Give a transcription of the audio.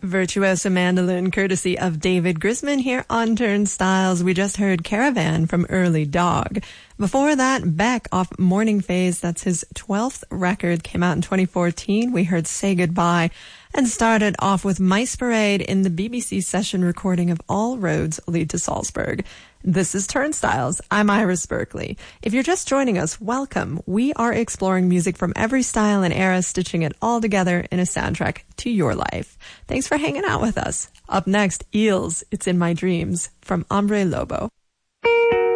Virtuoso Mandolin, courtesy of David Grisman here on Turnstiles. We just heard Caravan from Early Dog. Before that, Beck off Morning Phase, that's his 12th record, came out in 2014. We heard Say Goodbye and started off with Mice Parade in the BBC session recording of All Roads Lead to Salzburg. This is Turnstiles. I'm Iris Berkeley. If you're just joining us, welcome. We are exploring music from every style and era, stitching it all together in a soundtrack to your life. Thanks for hanging out with us. Up next, Eels, It's in My Dreams from Hombre Lobo.